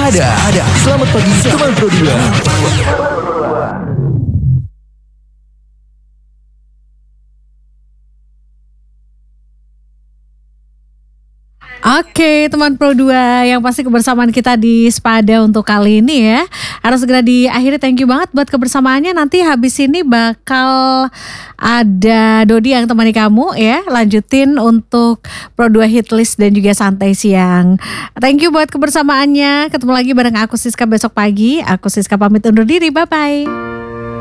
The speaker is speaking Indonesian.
ada. Selamat pagi teman Pro 2. Oke, teman Pro 2 yang pasti kebersamaan kita di Spada untuk kali ini ya harus segera diakhiri. Thank you banget buat kebersamaannya. Nanti habis ini bakal ada Dodi yang temani kamu ya, lanjutin untuk Pro 2 Hitlist dan juga Santai Siang. Thank you buat kebersamaannya. Ketemu lagi bareng aku Siska besok pagi. Aku Siska pamit undur diri. Bye-bye.